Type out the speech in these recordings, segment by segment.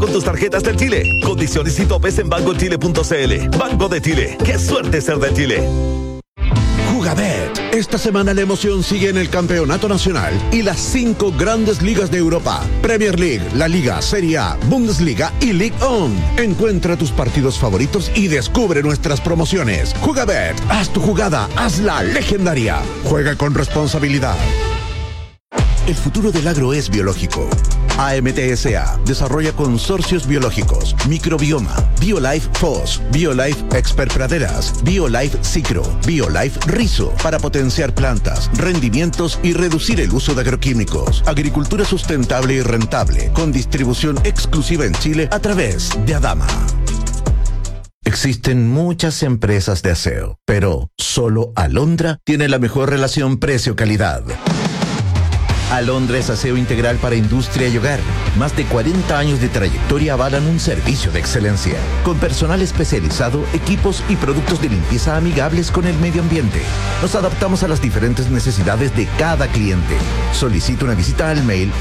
con tus tarjetas del Chile. Condiciones y topes en bancochile.cl. Banco de Chile. ¡Qué suerte ser de Chile! Jugabet. Esta semana la emoción sigue en el Campeonato Nacional y las 5 grandes ligas de Europa. Premier League, La Liga, Serie A, Bundesliga y Ligue 1. Encuentra tus partidos favoritos y descubre nuestras promociones. Jugabet. Haz tu jugada. Hazla legendaria. Juega con responsabilidad. El futuro del agro es biológico. AMTSA desarrolla consorcios biológicos, Microbioma, BioLife FOS, BioLife Expert Praderas, BioLife Cicro, BioLife Rizo, para potenciar plantas, rendimientos y reducir el uso de agroquímicos. Agricultura sustentable y rentable, con distribución exclusiva en Chile a través de Adama. Existen muchas empresas de aseo, pero solo Alondra tiene la mejor relación precio-calidad. Alondra es aseo integral para industria y hogar. Más de 40 años de trayectoria avalan un servicio de excelencia, con personal especializado, equipos y productos de limpieza amigables con el medio ambiente. Nos adaptamos a las diferentes necesidades de cada cliente. Solicita una visita al mail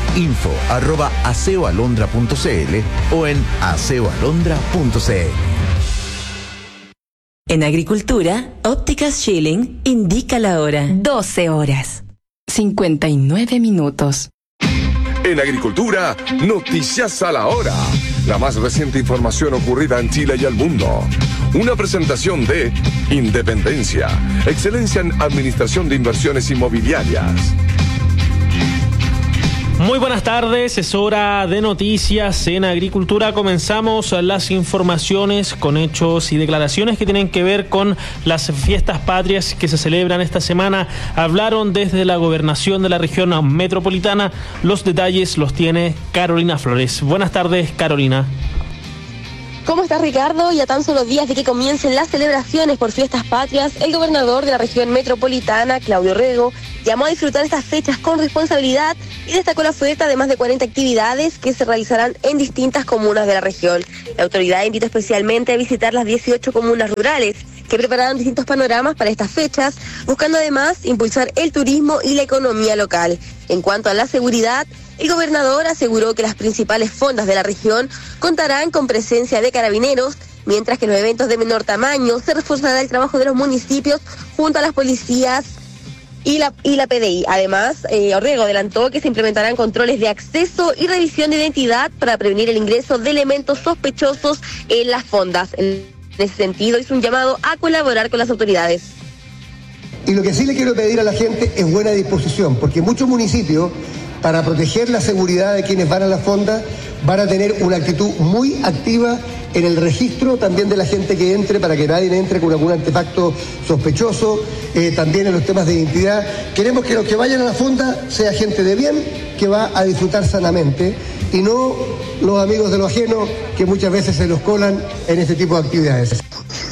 info@aseoalondra.cl o en aseoalondra.cl. En Agricultura, Ópticas Schilling indica la hora. 12 horas. 59 minutos. En Agricultura, noticias a la hora. La más reciente información ocurrida en Chile y el mundo. Una presentación de Independencia, excelencia en administración de inversiones inmobiliarias. Muy buenas tardes, es hora de noticias en Agricultura. Comenzamos las informaciones con hechos y declaraciones que tienen que ver con las fiestas patrias que se celebran esta semana. Hablaron desde la gobernación de la región metropolitana. Los detalles los tiene Carolina Flores. Buenas tardes, Carolina. ¿Cómo estás, Ricardo? Y a tan solo días de que comiencen las celebraciones por fiestas patrias, el gobernador de la región metropolitana, Claudio Rego, llamó a disfrutar estas fechas con responsabilidad y destacó la oferta de más de 40 actividades que se realizarán en distintas comunas de la región. La autoridad invitó especialmente a visitar las 18 comunas rurales que prepararon distintos panoramas para estas fechas, buscando además impulsar el turismo y la economía local. En cuanto a la seguridad, el gobernador aseguró que las principales fondas de la región contarán con presencia de carabineros, mientras que en los eventos de menor tamaño se reforzará el trabajo de los municipios junto a las policías y la PDI. Además, Orrego adelantó que se implementarán controles de acceso y revisión de identidad para prevenir el ingreso de elementos sospechosos en las fondas. En ese sentido, hizo un llamado a colaborar con las autoridades. Y lo que sí le quiero pedir a la gente es buena disposición, porque muchos municipios, para proteger la seguridad de quienes van a la fonda, van a tener una actitud muy activa en el registro también de la gente que entre, para que nadie entre con algún artefacto sospechoso, también en los temas de identidad. Queremos que los que vayan a la fonda sea gente de bien, que va a disfrutar sanamente, y no los amigos de lo ajeno que muchas veces se los colan en este tipo de actividades.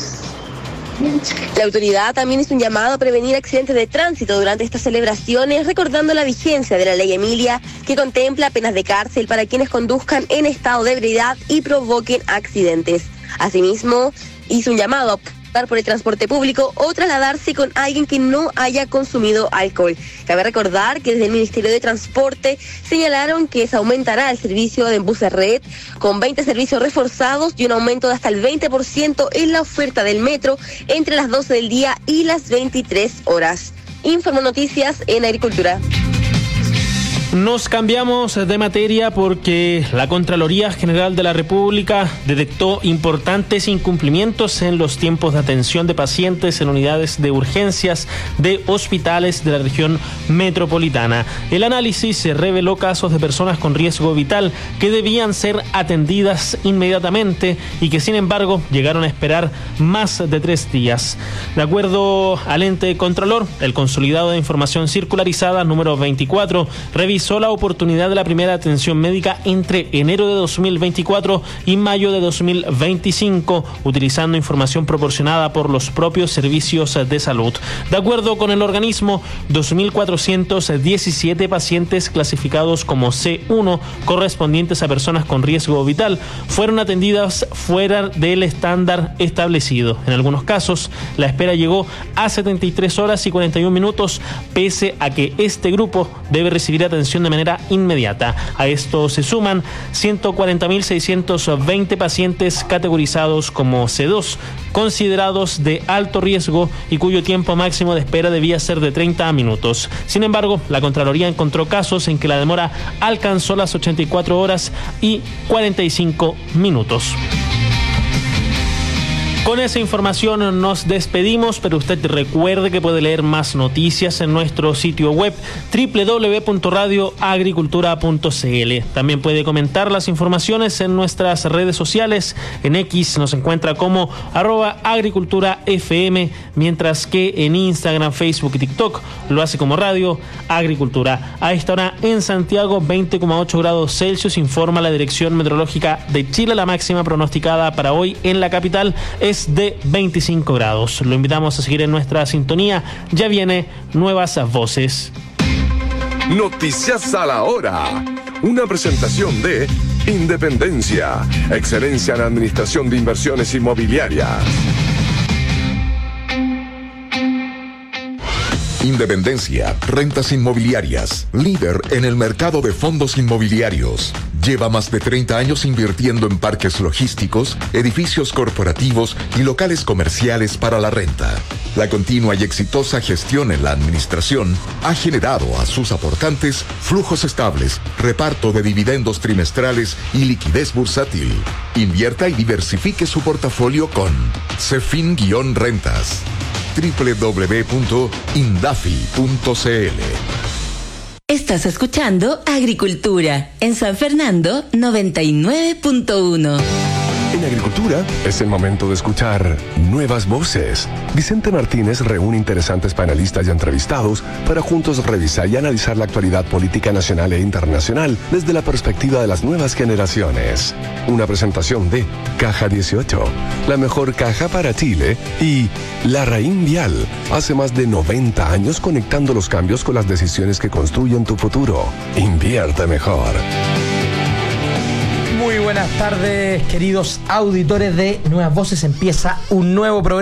La autoridad también hizo un llamado a prevenir accidentes de tránsito durante estas celebraciones, recordando la vigencia de la ley Emilia, que contempla penas de cárcel para quienes conduzcan en estado de ebriedad y provoquen accidentes. Asimismo, hizo un llamado a optar por el transporte público o trasladarse con alguien que no haya consumido alcohol. Cabe recordar que desde el Ministerio de Transporte señalaron que se aumentará el servicio de buses red con 20 servicios reforzados y un aumento de hasta el 20% en la oferta del metro entre las 12 del día y las 23 horas. Informo Noticias en Agricultura. Nos cambiamos de materia porque la Contraloría General de la República detectó importantes incumplimientos en los tiempos de atención de pacientes en unidades de urgencias de hospitales de la región metropolitana. El análisis reveló casos de personas con riesgo vital que debían ser atendidas inmediatamente y que sin embargo llegaron a esperar más de 3 días. De acuerdo al ente Contralor, el Consolidado de Información Circularizada número 24 revisó la oportunidad de la primera atención médica entre enero de 2024 y mayo de 2025, utilizando información proporcionada por los propios servicios de salud. De acuerdo con el organismo, 2.417 pacientes clasificados como C1, correspondientes a personas con riesgo vital, fueron atendidas fuera del estándar establecido. En algunos casos, la espera llegó a 73 horas y 41 minutos, pese a que este grupo debe recibir atención atención de manera inmediata. A esto se suman 140.620 pacientes categorizados como C2, considerados de alto riesgo y cuyo tiempo máximo de espera debía ser de 30 minutos. Sin embargo, la Contraloría encontró casos en que la demora alcanzó las 84 horas y 45 minutos. Con esa información nos despedimos, pero usted recuerde que puede leer más noticias en nuestro sitio web www.radioagricultura.cl. También puede comentar las informaciones en nuestras redes sociales. En X nos encuentra como @agriculturafm, mientras que en Instagram, Facebook y TikTok lo hace como Radio Agricultura. A esta hora en Santiago, 20,8 grados Celsius, informa la Dirección Meteorológica de Chile. La máxima pronosticada para hoy en la capital es de 25 grados. Lo invitamos a seguir en nuestra sintonía. Ya viene Nuevas Voces. Noticias a la hora. Una presentación de Independencia, excelencia en administración de inversiones inmobiliarias. Independencia, rentas inmobiliarias, líder en el mercado de fondos inmobiliarios. Lleva más de 30 años invirtiendo en parques logísticos, edificios corporativos y locales comerciales para la renta. La continua y exitosa gestión en la administración ha generado a sus aportantes flujos estables, reparto de dividendos trimestrales y liquidez bursátil. Invierta y diversifique su portafolio con Cefin-Rentas. www.indafi.cl. Estás escuchando Agricultura en San Fernando 99.1. En Agricultura es el momento de escuchar Nuevas Voces. Vicente Martínez reúne interesantes panelistas y entrevistados para juntos revisar y analizar la actualidad política nacional e internacional desde la perspectiva de las nuevas generaciones. Una presentación de Caja 18, la mejor caja para Chile, y Larraín Vial, hace más de 90 años conectando los cambios con las decisiones que construyen tu futuro. Invierte mejor. Muy buenas tardes, queridos auditores de Nuevas Voces. Empieza un nuevo programa